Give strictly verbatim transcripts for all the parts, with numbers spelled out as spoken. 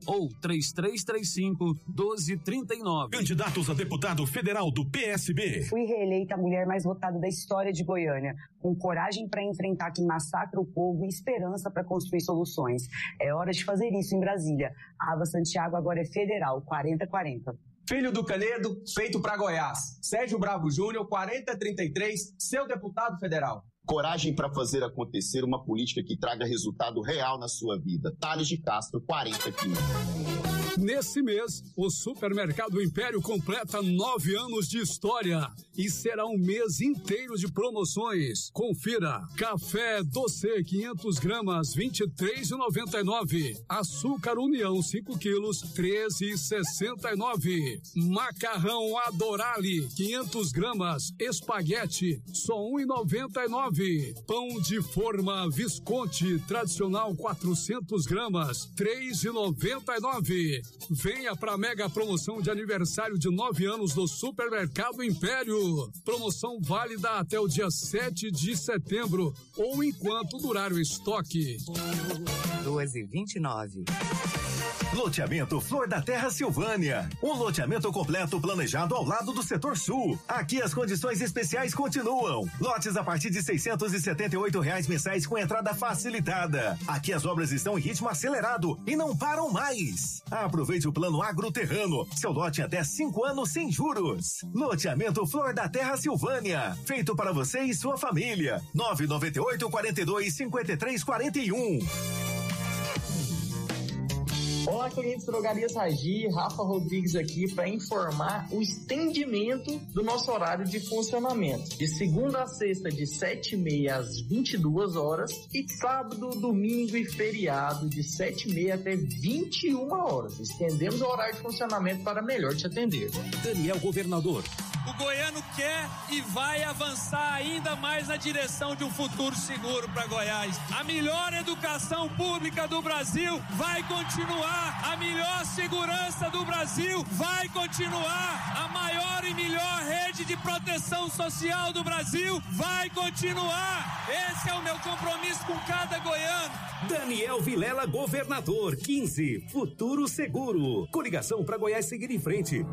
ou três três três cinco, dois dois três nove. Candidatos a deputado federal do P S B. Fui reeleita a mulher mais votada da história de Goiânia, com coragem para enfrentar quem massacra o povo e esperança para construir soluções. É hora de fazer isso em Brasília. A Ava Santiago agora é federal, quarenta quarenta. Filho do Canedo, feito para Goiás. Sérgio Bravo Júnior, quarenta trinta e três, seu deputado federal. Coragem para fazer acontecer uma política que traga resultado real na sua vida. Thales de Castro, quarenta quinze. Nesse mês, o Supermercado Império completa nove anos de história e será um mês inteiro de promoções. Confira: café Doce quinhentos gramas, vinte e três reais e noventa e nove centavos. Açúcar União cinco quilos, treze reais e sessenta e nove centavos. Macarrão Adorale quinhentos gramas, espaguete, só um real e noventa e nove centavos. Pão de forma Visconti tradicional quatrocentos gramas, três reais e noventa e nove centavos. Venha para a mega promoção de aniversário de nove anos do Supermercado Império. Promoção válida até o dia sete de setembro ou enquanto durar o estoque. doze e vinte e nove. Loteamento Flor da Terra Silvânia. Um loteamento completo planejado ao lado do setor sul. Aqui as condições especiais continuam. Lotes a partir de seiscentos e setenta e oito reais mensais com entrada facilitada. Aqui as obras estão em ritmo acelerado e não param mais. Aproveite o plano Agroterrano. Seu lote em até cinco anos sem juros. Loteamento Flor da Terra Silvânia. Feito para você e sua família. nove nove oito, quarenta e dois, cinquenta e três, quarenta e um. Olá, clientes Drogarias Ragi, Rafa Rodrigues aqui para informar o estendimento do nosso horário de funcionamento. De segunda a sexta, de sete e meia às vinte e duas horas, e sábado, domingo e feriado, de sete e meia até vinte e uma horas. Estendemos o horário de funcionamento para melhor te atender. Daniel Governador. O goiano quer e vai avançar ainda mais na direção de um futuro seguro para Goiás. A melhor educação pública do Brasil vai continuar. A melhor segurança do Brasil vai continuar. A maior e melhor rede de proteção social do Brasil vai continuar. Esse é o meu compromisso com cada goiano. Daniel Vilela, Governador, quinze. Futuro Seguro. Coligação para Goiás seguir em frente.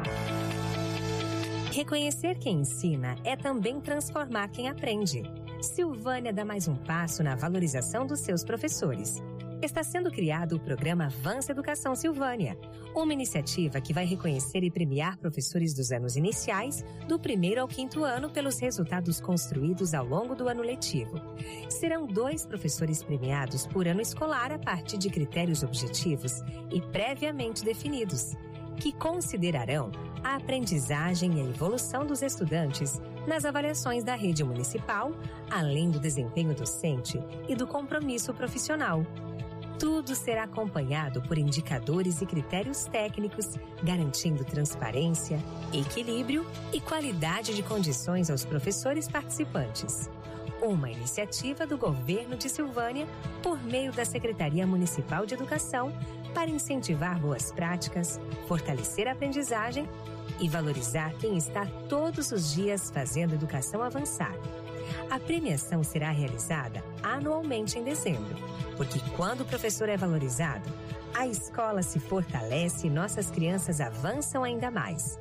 Reconhecer quem ensina é também transformar quem aprende. Silvânia dá mais um passo na valorização dos seus professores. Está sendo criado o programa Avança Educação Silvânia, uma iniciativa que vai reconhecer e premiar professores dos anos iniciais, do primeiro ao quinto ano, pelos resultados construídos ao longo do ano letivo. Serão dois professores premiados por ano escolar a partir de critérios objetivos e previamente definidos, que considerarão a aprendizagem e a evolução dos estudantes nas avaliações da rede municipal, além do desempenho docente e do compromisso profissional. Tudo será acompanhado por indicadores e critérios técnicos, garantindo transparência, equilíbrio e qualidade de condições aos professores participantes. Uma iniciativa do Governo de Silvânia, por meio da Secretaria Municipal de Educação, para incentivar boas práticas, fortalecer a aprendizagem e valorizar quem está todos os dias fazendo educação avançar. A premiação será realizada anualmente em dezembro, porque quando o professor é valorizado, a escola se fortalece e nossas crianças avançam ainda mais.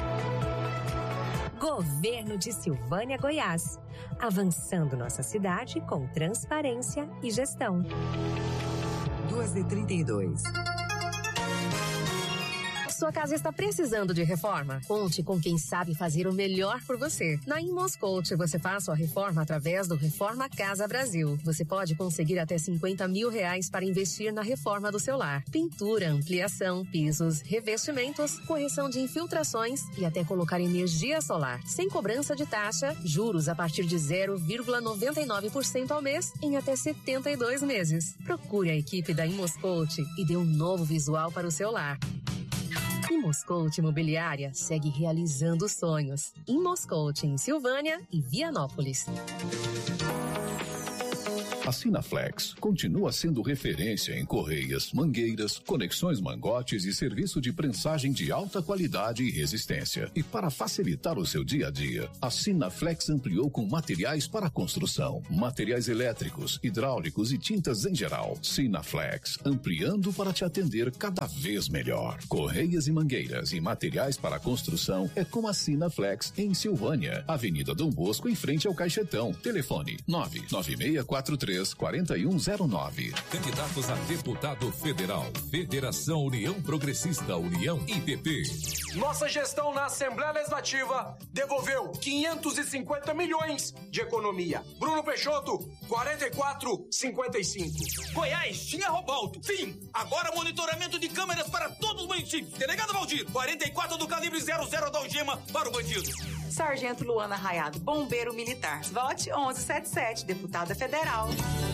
Governo de Silvânia, Goiás, avançando nossa cidade com transparência e gestão. duas e trinta e dois. Sua casa está precisando de reforma? Conte com quem sabe fazer o melhor por você. Na Imoscoach, você faz sua reforma através do Reforma Casa Brasil. Você pode conseguir até cinquenta mil reais para investir na reforma do seu lar. Pintura, ampliação, pisos, revestimentos, correção de infiltrações e até colocar energia solar. Sem cobrança de taxa, juros a partir de zero vírgula noventa e nove por cento ao mês em até setenta e dois meses. Procure a equipe da Imoscoach e dê um novo visual para o seu lar. Imoscoach Imobiliária segue realizando sonhos. Imoscoach em Silvânia e Vianópolis. A Sinaflex continua sendo referência em correias, mangueiras, conexões mangotes e serviço de prensagem de alta qualidade e resistência. E para facilitar o seu dia a dia, a Sinaflex ampliou com materiais para construção, materiais elétricos, hidráulicos e tintas em geral. Sinaflex, ampliando para te atender cada vez melhor. Correias e mangueiras e materiais para construção é com a Sinaflex em Silvânia, Avenida Dom Bosco, em frente ao Caixetão. Telefone nove nove seis quatro três quatro um zero nove. Candidatos a deputado federal. Federação União Progressista, União I P P. Nossa gestão na Assembleia Legislativa devolveu quinhentos e cinquenta milhões de economia. Bruno Peixoto, quarenta e quatro cinquenta e cinco. Goiás tinha Robalto. Sim, agora monitoramento de câmeras para todos os municípios. Delegado Valdir, quarenta e quatro do calibre zero zero da algema para o bandido. Sargento Luana Raiado, bombeiro militar. Vote onze setenta e sete, deputada federal.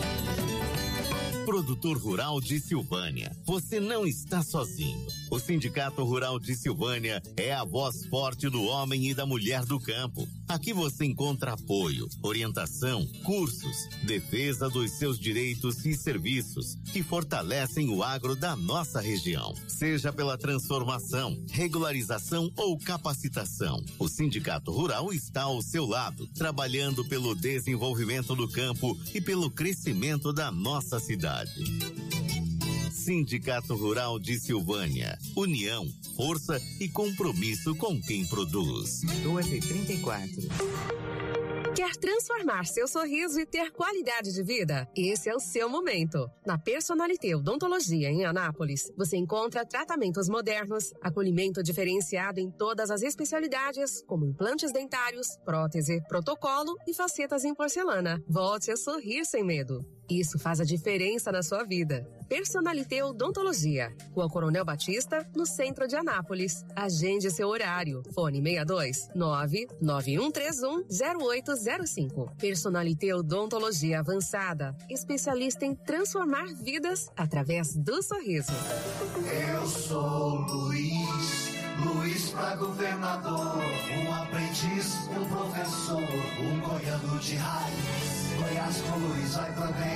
Produtor Rural de Silvânia, você não está sozinho. O Sindicato Rural de Silvânia é a voz forte do homem e da mulher do campo. Aqui você encontra apoio, orientação, cursos, defesa dos seus direitos e serviços que fortalecem o agro da nossa região. Seja pela transformação, regularização ou capacitação, o Sindicato Rural está ao seu lado, trabalhando pelo desenvolvimento do campo e pelo crescimento da nossa cidade. Sindicato Rural de Silvânia. União, força e compromisso com quem produz. doze e trinta e quatro. Quer transformar seu sorriso e ter qualidade de vida? Esse é o seu momento. Na Personalité Odontologia em Anápolis, você encontra tratamentos modernos, acolhimento diferenciado em todas as especialidades, como implantes dentários, prótese, protocolo e facetas em porcelana. Volte a sorrir sem medo. Isso faz a diferença na sua vida. Personalité Odontologia, Rua Coronel Batista, no centro de Anápolis. Agende seu horário. Fone seis dois nove nove um três um zero oito zero cinco. Personalité Odontologia Avançada, especialista em transformar vidas através do sorriso. Eu sou Luiz, Luiz pra governador, um aprendiz, um professor, um goiano de raiz. Goiás com Luiz vai também.